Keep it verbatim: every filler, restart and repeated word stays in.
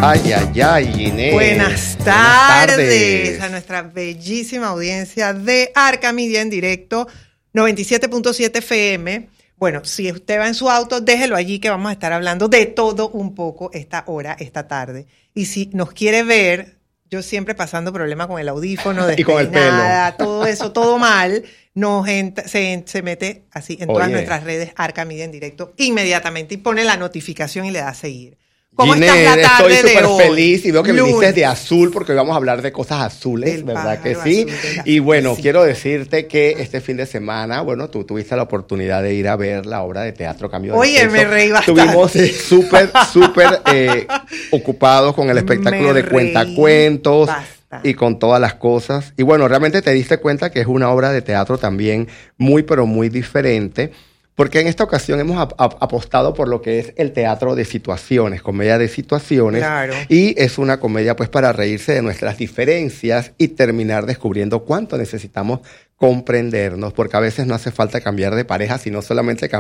Ay, ay, ay, Ginés. Buenas tardes, Buenas tardes a nuestra bellísima audiencia de Arca Media en directo, noventa y siete punto siete F M. Bueno, si usted va en su auto, déjelo allí que vamos a estar hablando de todo un poco esta hora, esta tarde. Y si nos quiere ver, yo siempre pasando problemas con el audífono, y con el pelo, todo eso, todo mal, nos entra, se, se mete así en todas Oye. nuestras redes Arca Media en directo inmediatamente y pone la notificación y le da a seguir. ¿Cómo Ginés, estás la tarde estoy súper feliz y veo que Lunes. me vistes de azul porque hoy vamos a hablar de cosas azules, El ¿verdad que sí? La... Y bueno, sí. quiero decirte que este fin de semana, bueno, tú tuviste la oportunidad de ir a ver la obra de teatro Cambio de Oye, Sexo. me reí bastante. Estuvimos súper, súper eh, ocupados con el espectáculo me de cuentacuentos bastante. y con todas las cosas. Y bueno, realmente te diste cuenta que es una obra de teatro también muy, pero muy diferente. Porque en esta ocasión hemos ap- ap- apostado por lo que es el teatro de situaciones, comedia de situaciones. Claro. Y es una comedia pues para reírse de nuestras diferencias y terminar descubriendo cuánto necesitamos comprendernos, porque a veces no hace falta cambiar de pareja, sino solamente cambiar